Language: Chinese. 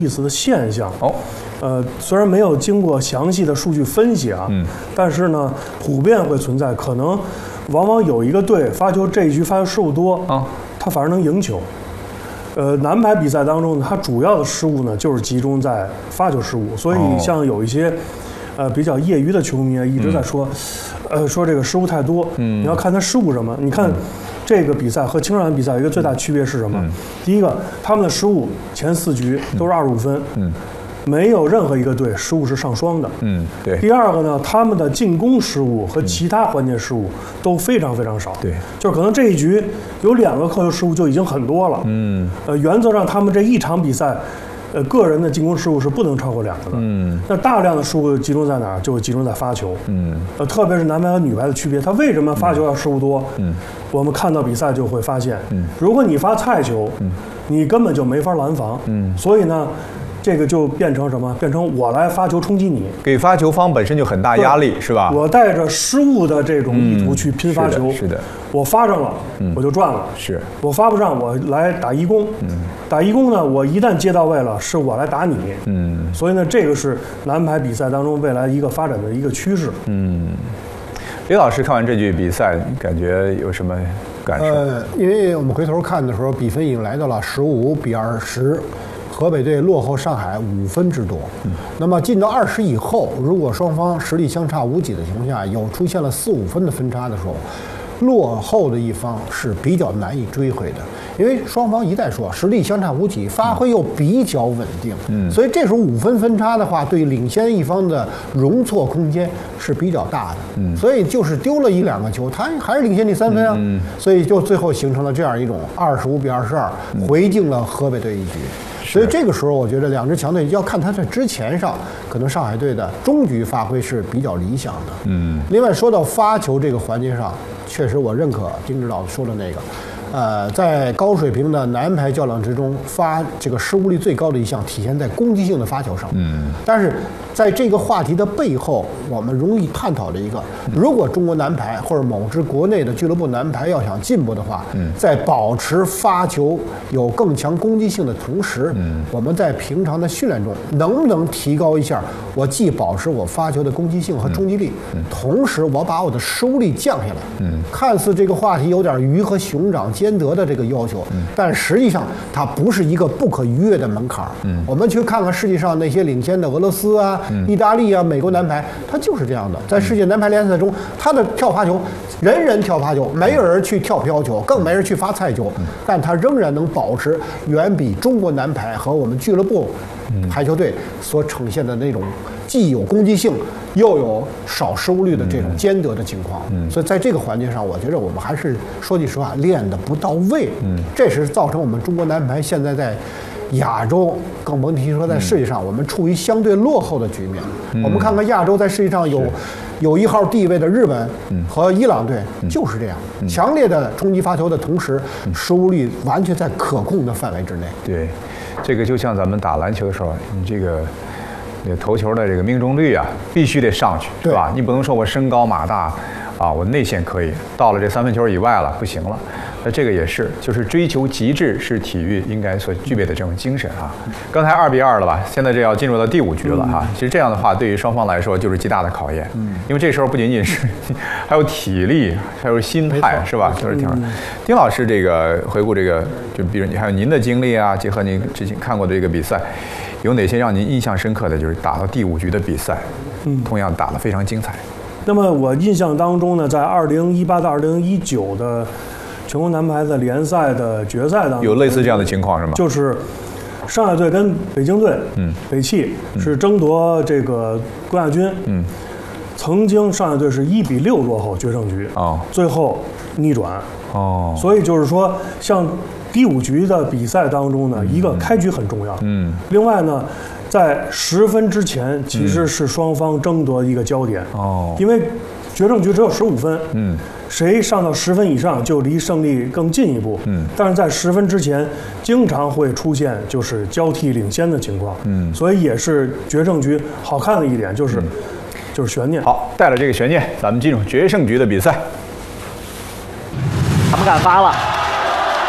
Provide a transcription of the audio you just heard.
意思的现象。 哦， 虽然没有经过详细的数据分析啊，但是呢，普遍会存在可能，往往有一个队发球这一局发球失误多啊，他反而能赢球。男排比赛当中呢，它主要的失误呢就是集中在发球失误，所以像有一些比较业余的球迷一直在说，说这个失误太多。你要看他失误什么，你看。这个比赛和青少年比赛有一个最大区别是什么？第一个，他们的失误前4局都是25分，没有任何一个队失误是上双的。 对。 第二个呢，他们的进攻失误和其他环节失误都非常非常少。 对， 就是可能这一局有2个扣球失误就已经很多了。原则上他们这一场比赛。个人的进攻失误是不能超过2个的。那大量的失误集中在哪儿？就集中在发球。特别是男排和女排的区别，他为什么发球要失误多？我们看到比赛就会发现，如果你发菜球，你根本就没法拦防。所以呢。这个就变成什么？变成我来发球冲击你， 给发球方本身就很大压力，是吧？ 我带着失误的这种意图去拼发球， 是的， 我发上了，我就赚了。 是我发不上，我来打一攻。打一攻呢，我一旦接到位了，是我来打你。所以呢，这个是男排比赛当中未来一个发展的一个趋势。 李老师看完这局比赛，感觉有什么感受？ 因为我们回头看的时候，比分已经来到了15比20。河北队落后上海5分之多。那么进到20以后，如果双方实力相差无几的情况下，有出现了4、5分的分差的时候，落后的一方是比较难以追回的，因为双方一再说实力相差无几，发挥又比较稳定，所以这时候5分分差的话，对领先一方的容错空间是比较大的，所以就是丢了1、2个球，他还是领先你3分啊，所以就最后形成了这样一种25比22，回敬了河北队一局。所以这个时候，我觉得2支强队要看他在之前上，可能上海队的中局发挥是比较理想的。另外说到发球这个环节上，确实我认可丁指导说的那个，在高水平的男排较量之中，这个失误率最高的一项体现在攻击性的发球上。但是在这个话题的背后，我们容易探讨的一个，如果中国男排或者某支国内的俱乐部男排要想进步的话，在保持发球有更强攻击性的同时，我们在平常的训练中能不能提高一下？我既保持我发球的攻击性和冲击力，同时我把我的失误率降下来。看似这个话题有点鱼和熊掌兼得的这个要求，但实际上它不是一个不可逾越的门槛。我们去看看世界上那些领先的俄罗斯啊、意大利啊、美国男排，它就是这样的。在世界男排联赛中，他的跳发球，人人跳发球，没有人去跳飘球，更没人去发菜球，但他仍然能保持远比中国男排和我们俱乐部排球队所呈现的那种既有攻击性又有少失误率的这种兼得的情况。所以在这个环节上，我觉得我们还是说句实话，练得不到位。这是造成我们中国男排现在在亚洲，更甭提说在世界上，我们处于相对落后的局面。我们看看亚洲在世界上有1号地位的日本和伊朗队，就是这样，强烈的冲击发球的同时，失误率完全在可控的范围之内。 对，这个就像咱们打篮球的时候，你这个投球的这个命中率啊，必须得上去，是吧？你不能说我身高马大啊，我内线可以，到了这3分球以外了，不行了。那这个也是，就是追求极致是体育应该所具备的这种精神啊。刚才2比2了吧？现在这要进入到第5局了哈。其实这样的话，对于双方来说就是极大的考验，因为这时候不仅仅是还有体力，还有心态，是吧？就是丁老师这个回顾这个，就比如还有您的经历啊，结合您之前看过的这个比赛，有哪些让您印象深刻的？就是打到第5局的比赛，同样打得非常精彩。 那么我印象当中呢，在2018到2019的全国男排的联赛的决赛当中， 有类似这样的情况是吗？ 就是上海队跟北京队，北汽是争夺这个冠亚军。曾经上海队是1比6落后决胜局，最后逆转。所以就是说，像第5局的比赛当中呢，一个开局很重要。另外呢，在10分之前，其实是双方争夺一个焦点。因为决胜局只有15分。谁上到10分以上，就离胜利更进一步。但是在10分之前，经常会出现就是交替领先的情况。所以也是决胜局好看的一点，就是悬念。 好，带了这个悬念，咱们进入决胜局的比赛。 他们敢发了。